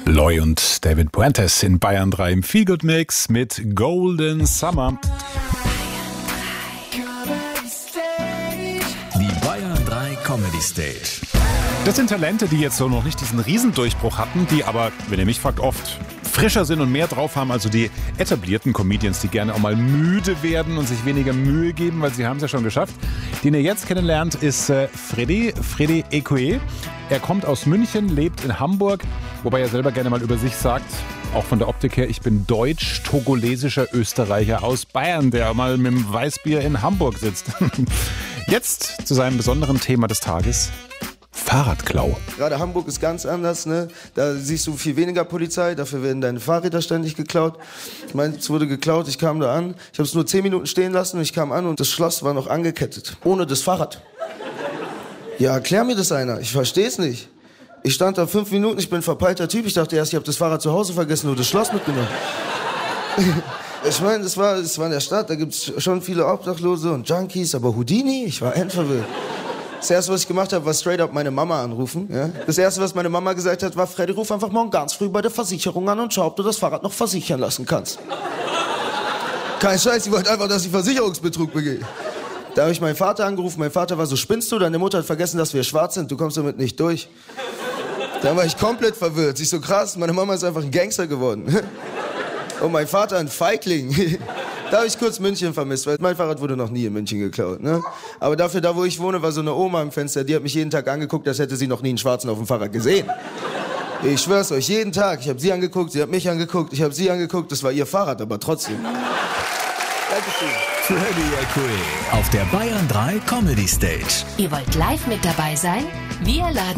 Loy und David Puentes in Bayern 3 im Feel Good Mix mit Golden Summer. Die Bayern 3 Comedy Stage. Das sind Talente, die jetzt so noch nicht diesen Riesendurchbruch hatten, die aber, wenn ihr mich fragt, oft frischer sind und mehr drauf haben, also die etablierten Comedians, die gerne auch mal müde werden und sich weniger Mühe geben, weil sie haben es ja schon geschafft. Den ihr jetzt kennenlernt, ist Freddy Ekué. Er kommt aus München, lebt in Hamburg, wobei er selber gerne mal über sich sagt, auch von der Optik her, ich bin deutsch-togolesischer Österreicher aus Bayern, der mal mit dem Weißbier in Hamburg sitzt. Jetzt zu seinem besonderen Thema des Tages. Fahrradklau. Gerade Hamburg ist ganz anders, ne? Da siehst du viel weniger Polizei, dafür werden deine Fahrräder ständig geklaut. Ich meine, es wurde geklaut, ich kam da an, ich habe es nur 10 Minuten stehen lassen und ich kam an und das Schloss war noch angekettet, ohne das Fahrrad. Ja, erklär mir das einer, ich verstehe es nicht. Ich stand da 5 Minuten, ich bin ein verpeilter Typ, ich dachte erst, ich habe das Fahrrad zu Hause vergessen, nur das Schloss mitgenommen. Ich meine, das war in der Stadt, da gibt's schon viele Obdachlose und Junkies, aber Houdini, ich war endverwirrt. Das erste, was ich gemacht habe, war straight up meine Mama anrufen. Ja? Das erste, was meine Mama gesagt hat, war, Freddy, ruf einfach morgen ganz früh bei der Versicherung an und schau, ob du das Fahrrad noch versichern lassen kannst. Kein Scheiß, sie wollte einfach, dass ich Versicherungsbetrug begehe. Da habe ich meinen Vater angerufen, mein Vater war so, spinnst du? Deine Mutter hat vergessen, dass wir schwarz sind, du kommst damit nicht durch. Dann war ich komplett verwirrt. Sie ist so krass, meine Mama ist einfach ein Gangster geworden. Und mein Vater ein Feigling. Da habe ich kurz München vermisst, weil mein Fahrrad wurde noch nie in München geklaut. Ne? Aber dafür, da wo ich wohne, war so eine Oma am Fenster, die hat mich jeden Tag angeguckt, als hätte sie noch nie einen Schwarzen auf dem Fahrrad gesehen. Ich schwör's euch, jeden Tag. Ich habe sie angeguckt, sie hat mich angeguckt, ich habe sie angeguckt, das war ihr Fahrrad, aber trotzdem. Dankeschön. Freddy Ekué auf der Bayern 3 Comedy Stage. Ihr wollt live mit dabei sein? Wir laden